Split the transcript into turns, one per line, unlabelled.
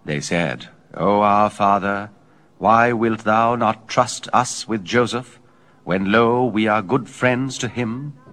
They said, O our father, why wilt thou not trust us with Joseph, when, lo, we are good friends to him?